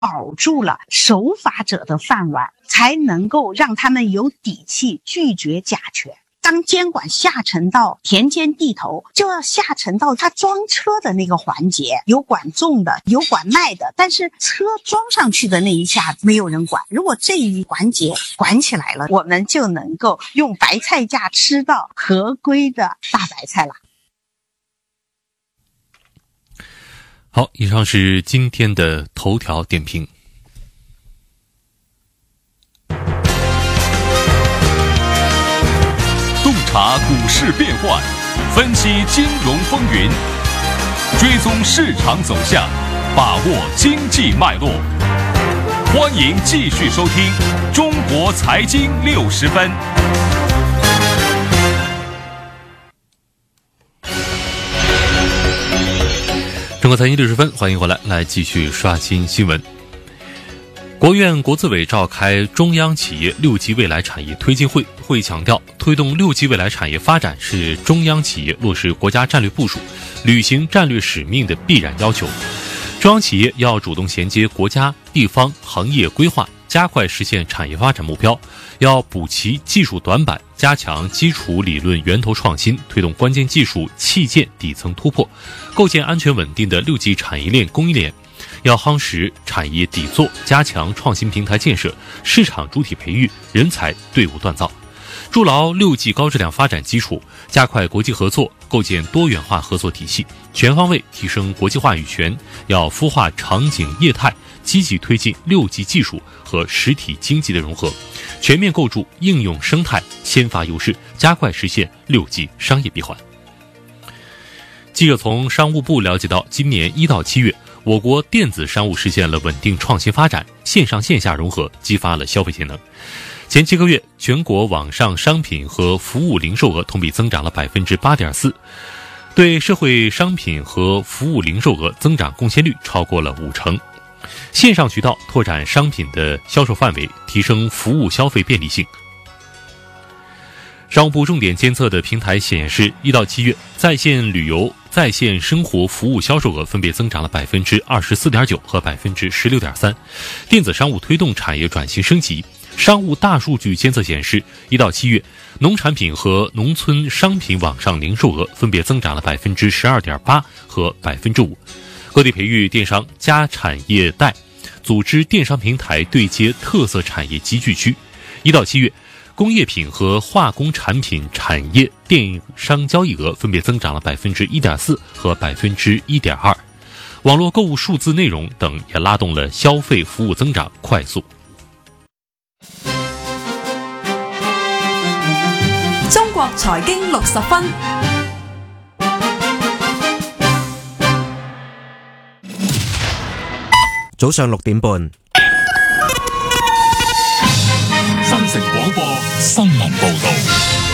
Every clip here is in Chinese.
保住了守法者的饭碗，才能够让他们有底气拒绝甲醛。当监管下沉到田间地头，就要下沉到他装车的那个环节，有管重的，有管卖的，但是车装上去的那一下没有人管。如果这一环节管起来了，我们就能够用白菜价吃到合规的大白菜了。 好，以上是今天的头条点评。 洞察股市变幻，分析金融风云，追踪市场走向，把握经济脉络。欢迎继续收听《中国财经60分》。 中国财经60分，欢迎回来，来继续刷新新闻。国务院国资委召开中央企业6级未来产业推进会，会议强调，推动6级未来产业发展是中央企业落实国家战略部署、履行战略使命的必然要求。中央企业要主动衔接国家、地方、行业规划，加快实现产业发展目标，要补齐技术短板，加强基础理论源头创新，推动关键技术器件底层突破，构建安全稳定的6级产业链供应链。要夯实产业底座，加强创新平台建设、市场主体培育、人才队伍锻造，筑牢6级高质量发展基础，加快国际合作，构建多元化合作体系，全方位提升国际话语权。要孵化场景业态，积极推进6级技术和实体经济的融合，全面构筑应用生态，先发优势，加快实现6级商业闭环。记者从商务部了解到，今年1到7月，我国电子商务实现了稳定创新发展，线上线下融合，激发了消费潜能。前7个月，全国网上商品和服务零售额同比增长了 8.4%， 对社会商品和服务零售额增长贡献率超过了50%。线上渠道拓展商品的销售范围，提升服务消费便利性。商务部重点监测的平台显示，1到7月，在线旅游、在线生活服务销售额分别增长了 24.9% 和 16.3%。电子商务推动产业转型升级。商务大数据监测显示，1到7月，农产品和农村商品网上零售额分别增长了 12.8% 和 5%。各地培育电商加产业带，组织电商平台对接特色产业集聚区。1到7月，工业品和化工产品产业电商交易额分别增长了 1.4% 和 1.2%。网络购物数字内容等也拉动了消费服务增长快速。 中國財經60分， 早上6點半， 新城廣播新聞報道。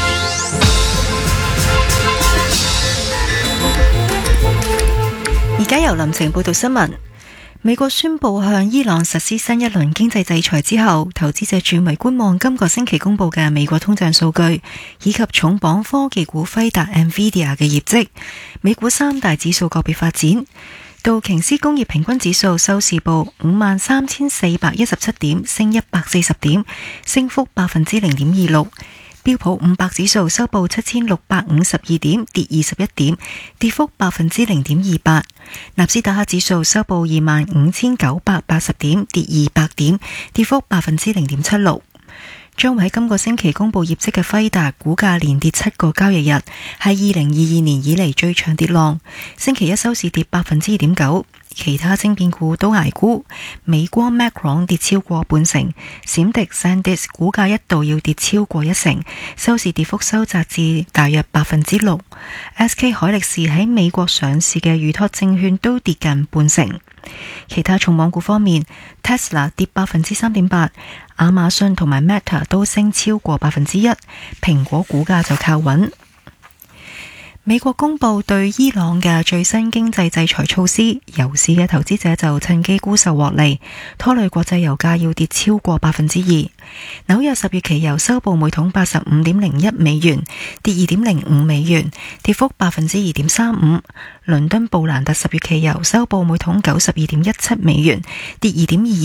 而家由林晴報道新聞。美國宣布向伊朗實施新一輪經濟制裁之後，投資者轉為觀望今個星期公布嘅美國通脹數據，以及重磅科技股輝達 NVIDIA 嘅業績。美股三大指數個別發展，道瓊斯工業平均指數收市報53,417點，升140點，升幅 0.26%。標普500指數收報7,652點，跌21點，跌幅 0.28%。納斯達克指數收報25,980點，跌200點，跌幅 0.76%。將會喺今個星期公布業績嘅輝達股價連跌7個交易日，係2022年以嚟最長跌浪。星期一收市跌 2.9%。其他晶片股都捱沽，美光 Micron 跌超過半成，閃迪 SanDisk 股價一度要跌超過1成，收市跌幅收窄至大約 6%。SK 海力士喺美國上市嘅預託證券都跌近半成。其他重磅股方面 ，Tesla 跌 3.8%， 亞馬遜同埋 Meta 都升超過 1%， 蘋果股價就靠穩。美國公布對伊朗嘅最新經濟制裁措施，油市嘅投資者就趁機沽售獲利，拖累國際油價要跌超過 2%。紐約10月期油收報每桶 85.01 美元，跌 2.05 美元，跌幅 2.35%。倫敦布蘭特10月期油收報每桶 92.17 美元，跌 2.22